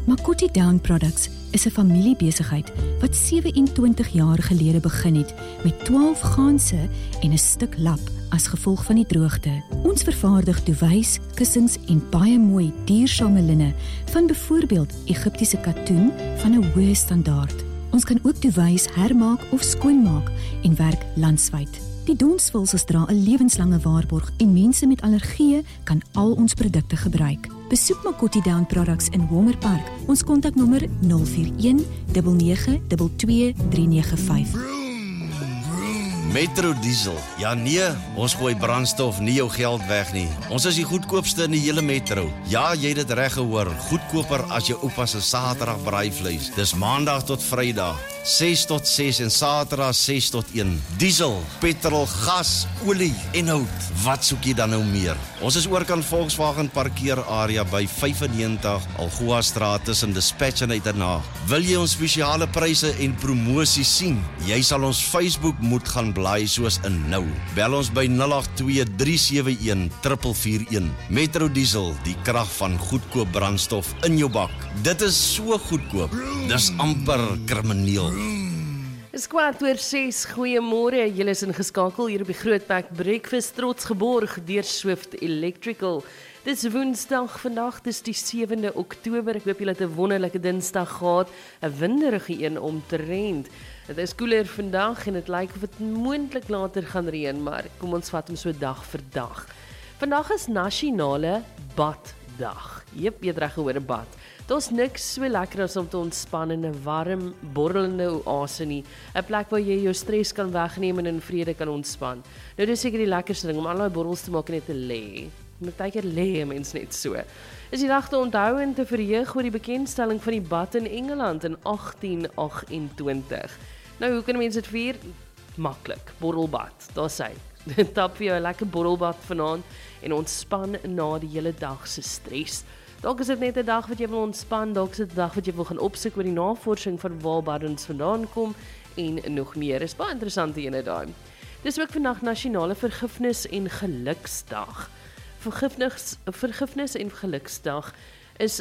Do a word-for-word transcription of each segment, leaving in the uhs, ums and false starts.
Makoti Down Products is 'n familiebesigheid wat sewe-en-twintig jaar gelede begin het met twaalf ganse en 'n stuk lap as gevolg van die droogte. Ons vervaardig duvets, kussings en baie mooi duursame linne van byvoorbeeld Egiptiese katoen van 'n hoë standaard. Ons kan ook duvets hermaak of skoonmaak en werk landwyd. Die donsvulsels dra 'n lewenslange waarborg en mense met allergieë kan al ons produkte gebruik. Besoek Makoti Down Products in Walmer Park. Ons kontaknommer nul vier een nege nege twee twee drie nege vyf. Metro Diesel. Ja nee, ons gooi brandstof nie jou geld weg nie. Ons is die goedkoopste in die hele metro. Ja, jy het dit reg gehoor. Goedkoper as jou oupa se Saterdag braaivleis. Dis Maandag tot Vrydag, ses tot ses en Saterdag ses tot een. Diesel, petrol, gas, olie en hout. Wat soek jy dan nou meer? Ons is oorkant Volkswagen parkeerarea by vyfennegentig Algoa Straat tussen Dispatch en Uiternaag. Wil jy ons spesiale pryse en promosies sien? Jy sal ons Facebook moet gaan blaai soos in nou. Bel ons by nul agt twee drie sewe een vier vier een. Metro Diesel, die krag van goedkoop brandstof in jou bak. Dit is so goedkoop. Dis amper krimineel. Is kwart oor ses, goeiemôre, julle is ingeskakel hier op die Grootbek Breakfast, trots geborg deur Swift Electrical. Dis Woensdag vandag, dis die sewende Oktober, ek hoop julle het 'n wonderlike Dinsdag gehad, 'n winderige een omtrent. Het is koeler vandag en dit lyk of dit moontlik later gaan reën, maar kom ons vat hom so dag vir dag. Vandag is nasionale baddag. Jep, jy het reg gehoor, 'n bad. Daar's niks so lekker as om te ontspan in 'n warm, borrelende oase nie. 'n Plek waar jy jou stres kan wegneem en in vrede kan ontspan. Nou dis seker die lekkerste ding om al daai borrels te maak en net te lê. Met baie keer lê 'n mens net so. Is die dag te onthou en te verheug oor die bekendstelling van die bad in Engeland in agtien agt-en-twintig. Nou, hoe kan mense dit vier? Maklik, borrelbad, daar sê. Tap vir jou 'n lekker borrelbad vanaand en ontspan na die hele dag se stres. Dalk is dit net 'n dag wat jy wil ontspan, dalk is dit 'n dag wat jy wil gaan opsoek oor die navorsing van waar baddens vandaan kom en nog meer. Is baie interessante ene daai. Dis ook vandag nasionale vergifnis en geluksdag. Vergifnis, vergifnis en geluksdag is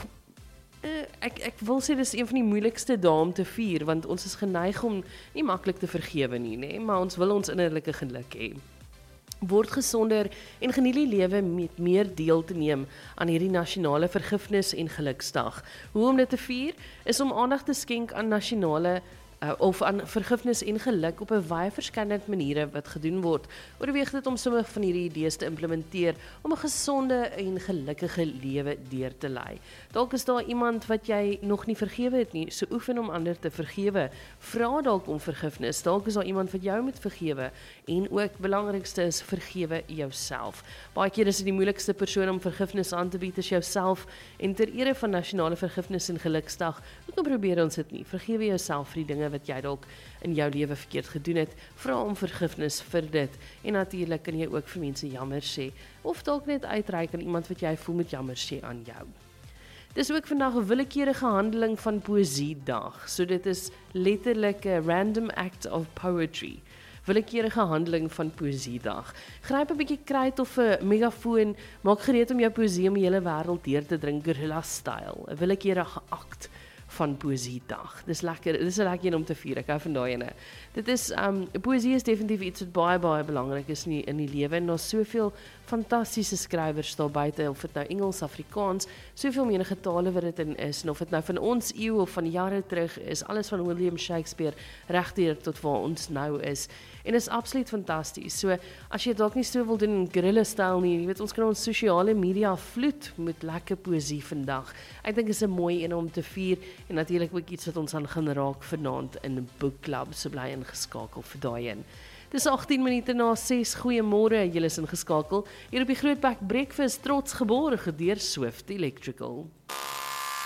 uh, ek ek wil sê dis een van die moeilikste dae om te vier, want ons is geneig om nie maklik te vergewe nie, nê, maar ons wil ons innerlike geluk hê. Word gesonder en geniet die lewe met meer deel te neem aan hierdie nasionale vergifnis en geluksdag. Hoe om dit te vier is om aandag te skenk aan nasionale uh, of aan vergifnis en geluk op 'n baie verskillende maniere wat gedoen word. Oorweeg dit om sommige van hierdie idees te implementeer om 'n gesonde en gelukkige lewe deur te lei. Dalk is daar iemand wat jy nog nie vergewe het nie, so oefen om ander te vergewe. Vra dalk om vergifnis. Dalk is daar iemand wat jou moet vergewe en ook belangrikste is vergewe jouself. Baie keer is dit die moeilikste persoon om vergifnis aan te bied is jouself en ter ere van nasionale vergifnis en geluksdag, hoekom probeer ons dit nie? Vergewe jouself vir die dinge wat jy dalk in jou lewe verkeerd gedoen het. Vra om vergifnis vir dit en natuurlik kan jy ook vir mense jammer sê of dalk net uitreik aan iemand wat jy voel moet jammer sê aan jou. Dis ook vandag 'n willekeurige handeling van poësiedag. So dit is letterlik 'n random act of poetry. Willekeurige handeling van poësiedag. Gryp 'n bietjie kruit of 'n megafoon, maak gereed om jou poësie om die hele wêreld deur te dring, guerrilla style. 'n Willekeurige akt van poësiedag. Dis lekker, dis 'n lekker een om te vier. Ek hou van daai ene. Dit is um poësie is definitief iets wat baie baie belangrik is in die, in die lewe en daar's soveel fantastiese skrywers daar buite, of dit nou Engels, Afrikaans, soveel menige tale wat dit in is, en of dit nou van ons eeu of van jare terug is, alles van William Shakespeare regdeur tot waar ons nou is. En is absoluut fantasties. So as jy dalk nie so wil doen in guerrilla style nie, jy weet ons kan ons sosiale media vloed met lekker poësie vandag. Ek dink is 'n mooi een om te vier en natuurlik ook iets wat ons aan gaan raak vanaand in 'n boekklub, so bly ingeskakel vir daai een. Dis agttien minute na ses, goeiemôre, julle is ingeskakel hier op die Grootbek Breakfast, trots geborg deur Swift Electrical.